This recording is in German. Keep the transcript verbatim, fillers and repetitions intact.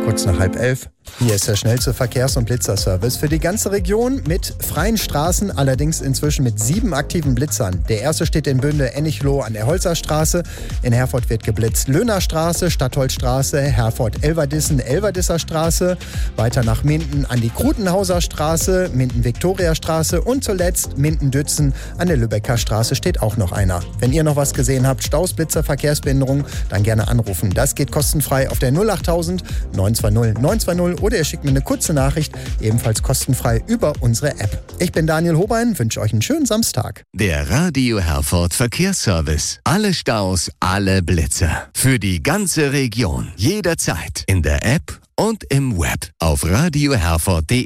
Kurz nach halb elf. Hier ist der schnellste Verkehrs- und Blitzerservice für die ganze Region mit freien Straßen, allerdings inzwischen mit sieben aktiven Blitzern. Der erste steht in Bünde Ennichloh an der Holzerstraße. In Herford wird geblitzt Löhnerstraße, Stadtholzstraße, Herford-Elverdissen, Elverdisser Straße. Weiter nach Minden an die Krutenhauser Straße, Minden-Viktoria-Straße und zuletzt Minden-Dützen an der Lübecker Straße steht auch noch einer. Wenn ihr noch was gesehen habt, Staus, Blitzer, Verkehrsbehinderung, dann gerne anrufen. Das geht kostenfrei auf der null achttausend neun zwei null neun zwei null oder ihr schickt mir eine kurze Nachricht, ebenfalls kostenfrei über unsere App. Ich bin Daniel Hobein, wünsche euch einen schönen Samstag. Der Radio Herford Verkehrsservice. Alle Staus, alle Blitzer. Für die ganze Region. Jederzeit. In der App und im Web. Auf radio herford punkt de.